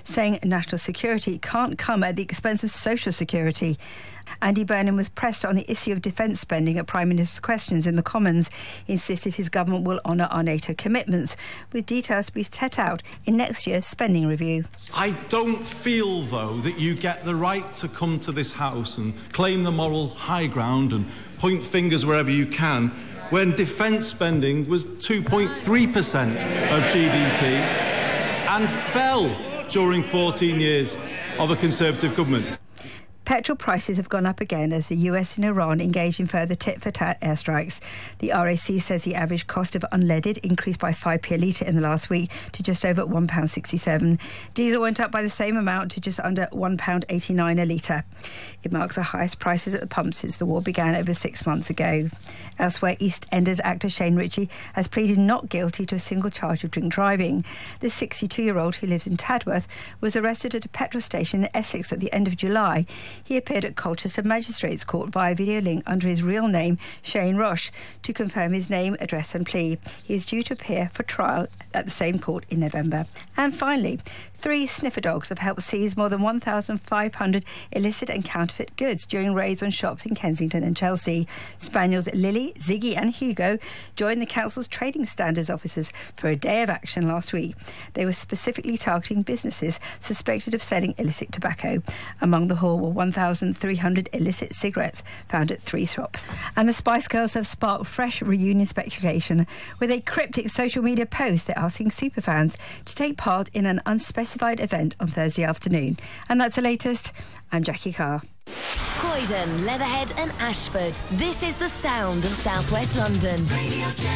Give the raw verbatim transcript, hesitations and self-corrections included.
saying national security can't come at the expense of social security. Andy Burnham was pressed on the issue of defence spending at Prime Minister's questions in the Commons. He insisted his government will honour our NATO commitments, with details to be set out in next year's spending review. I don't feel, though, that you get the right to come to this House and claim the moral high ground and point fingers wherever you can when defence spending was two point three percent of G D P and fell during fourteen years of a Conservative government. Petrol prices have gone up again as the U S and Iran engage in further tit-for-tat airstrikes. The R A C says the average cost of unleaded increased by five p a litre in the last week to just over one pound sixty-seven. Diesel went up by the same amount to just under one pound eighty-nine a litre. It marks the highest prices at the pump since the war began over six months ago. Elsewhere, EastEnders actor Shane Ritchie has pleaded not guilty to a single charge of drink driving. The sixty-two-year-old who lives in Tadworth was arrested at a petrol station in Essex at the end of July. He appeared at Colchester Magistrates Court via video link under his real name, Shane Rush, to confirm his name, address and plea. He is due to appear for trial at the same court in November. And finally, three sniffer dogs have helped seize more than one thousand five hundred illicit and counterfeit goods during raids on shops in Kensington and Chelsea. Spaniels Lily, Ziggy and Hugo joined the council's trading standards officers for a day of action last week. They were specifically targeting businesses suspected of selling illicit tobacco. Among the haul were one thousand three hundred illicit cigarettes found at three shops. And the Spice Girls have sparked fresh reunion speculation with a cryptic social media post. They're asking superfans to take part in an unspecified event on Thursday afternoon. And that's the latest. I'm Jackie Carr. Croydon, Leatherhead and Ashford. This is the sound of South West London.